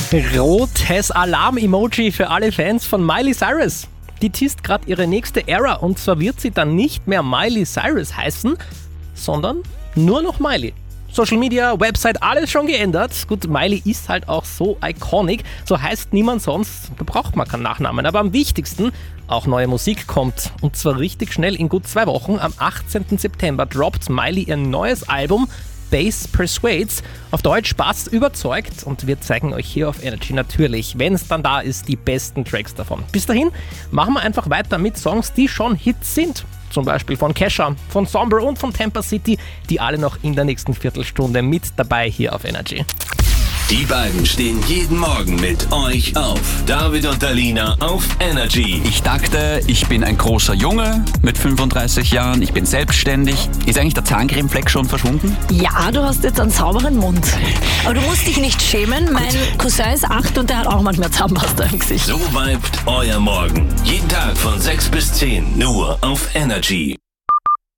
Rotes Alarm-Emoji für alle Fans von Miley Cyrus. Die teast gerade ihre nächste Ära und zwar wird sie dann nicht mehr Miley Cyrus heißen, sondern nur noch Miley. Social Media, Website, alles schon geändert. Gut, Miley ist halt auch so iconic, so heißt niemand sonst, da braucht man keinen Nachnamen. Aber am wichtigsten, auch neue Musik kommt. Und zwar richtig schnell, in gut 2 Wochen. Am 18. September droppt Miley ihr neues Album Bass Persuades. Auf Deutsch Bass überzeugt und wir zeigen euch hier auf Energy natürlich, wenn es dann da ist, die besten Tracks davon. Bis dahin machen wir einfach weiter mit Songs, die schon Hits sind. Zum Beispiel von Kesha, von Somber und von Temper City, die alle noch in der nächsten Viertelstunde mit dabei hier auf Energy. Die beiden stehen jeden Morgen mit euch auf. David und Alina auf Energy. Ich dachte, ich bin ein großer Junge mit 35 Jahren. Ich bin selbstständig. Ist eigentlich der Zahncremefleck schon verschwunden? Ja, du hast jetzt einen sauberen Mund. Aber du musst dich nicht schämen. Mein Cousin ist 8 und der hat auch manchmal Zahnpasta im Gesicht. So vibet euer Morgen. Jeden Tag von 6 bis 10 nur auf Energy.